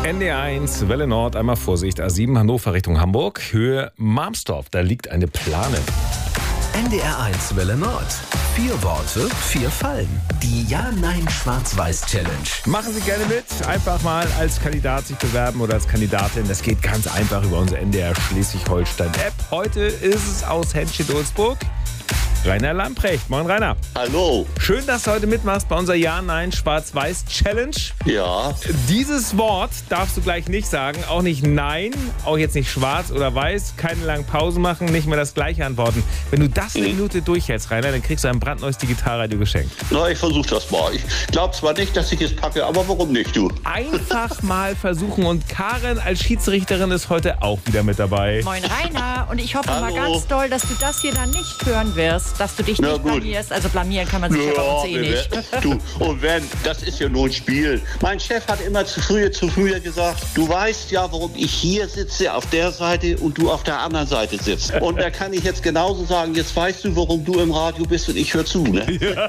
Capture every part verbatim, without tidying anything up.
N D R eins, Welle Nord, einmal Vorsicht, A sieben Hannover Richtung Hamburg, Höhe Marmstorf, da liegt eine Plane. N D R eins Welle Nord. Vier Worte, vier Fallen. Die Ja-Nein-Schwarz-Weiß-Challenge. Machen Sie gerne mit, einfach mal als Kandidat sich bewerben oder als Kandidatin. Das geht ganz einfach über unsere N D R Schleswig-Holstein-App. Heute ist es aus Henschel-Dulsburg Rainer Lamprecht. Moin Rainer. Hallo. Schön, dass du heute mitmachst bei unserer Ja-Nein-Schwarz-Weiß-Challenge. Ja. Dieses Wort darfst du gleich nicht sagen, auch nicht Nein, auch jetzt nicht schwarz oder weiß, keine langen Pausen machen, nicht mehr das gleiche antworten. Wenn du das eine Minute durchhältst, Rainer, dann kriegst du ein brandneues Digitalradio geschenkt. Na, ich versuche das mal. Ich glaube zwar nicht, dass ich es packe, aber warum nicht, du? Einfach mal versuchen, und Karen als Schiedsrichterin ist heute auch wieder mit dabei. Moin Rainer, und ich hoffe Hallo. mal ganz doll, dass du das hier dann nicht hören wirst, dass du dich Na nicht gut. blamierst. Also blamieren kann man sich ja, bei uns eh nicht. Du, und wenn, das ist ja nur ein Spiel. Mein Chef hat immer zu früh, zu früh gesagt, du weißt ja, warum ich hier sitze auf der Seite und du auf der anderen Seite sitzt. Und da kann ich jetzt genauso sagen, jetzt weißt du, warum du im Radio bist und ich höre zu, ne?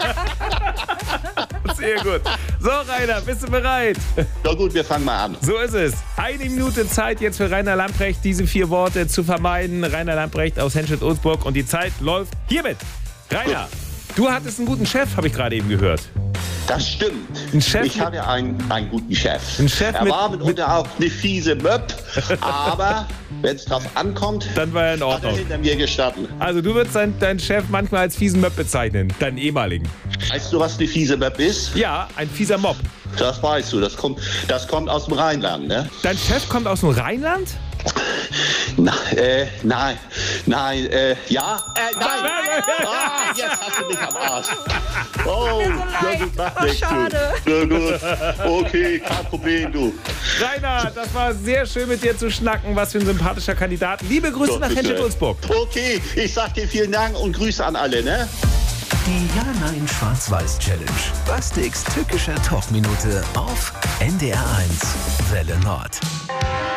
Sehr gut. So, Rainer, bist du bereit? Na gut, wir fangen mal an. So ist es. Eine Minute Zeit jetzt für Rainer Lamprecht, diese vier Worte zu vermeiden. Rainer Lamprecht aus Henschel-Dulsburg, und die Zeit läuft hiermit. Rainer, du hattest einen guten Chef, habe ich gerade eben gehört. Das stimmt. Ein Chef ich mit- hatte einen, einen guten Chef. Ein Chef er mit- war mitunter auch eine fiese Möb, aber wenn es drauf ankommt, Dann war er in hat er Ordnung. hinter mir gestanden. Also du würdest deinen, deinen Chef manchmal als fiesen Möb bezeichnen, deinen ehemaligen. Weißt du, was eine fiese Möb ist? Ja, ein fieser Mob. Das weißt du, das kommt, das kommt aus dem Rheinland, ne? Dein Chef kommt aus dem Rheinland? Na, äh, nein, nein, äh, ja, äh, nein. Ah, jetzt hast du mich am Arsch. Oh, na gut, mach Oh, nichts, du. schade. Na gut, okay, kein Problem, du. Rainer, das war sehr schön mit dir zu schnacken. Was für ein sympathischer Kandidat. Liebe Grüße Doch, nach bitte. Henschel-Dulsburg. Okay, ich sag dir vielen Dank und Grüße an alle, ne? Die Ja-Nein-Schwarz-Weiß-Challenge. Bastiks tückische Talkminute auf N D R eins Welle Nord.